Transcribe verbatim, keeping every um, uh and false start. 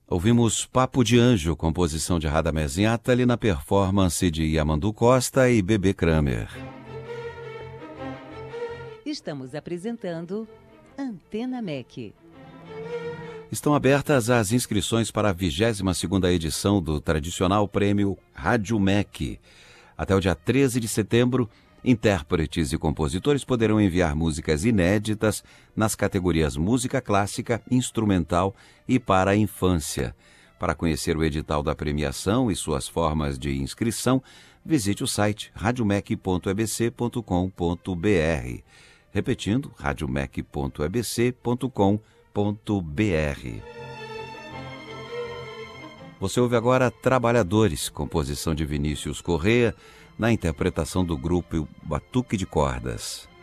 Ouvimos Papo de Anjo, composição de Radamés Inhatali, na performance de Yamandu Costa e Bebê Kramer. Estamos apresentando Antena M E C. Estão abertas as inscrições para a vigésima segunda edição do tradicional prêmio Rádio M E C. Até o dia treze de setembro, intérpretes e compositores poderão enviar músicas inéditas nas categorias música clássica, instrumental e para a infância. Para conhecer o edital da premiação e suas formas de inscrição, visite o site radiomec ponto e b c ponto com ponto b r. Repetindo, radiomec ponto e b c ponto com ponto b r. Você ouve agora Trabalhadores, composição de Vinícius Correa, na interpretação do grupo Batuque de Cordas.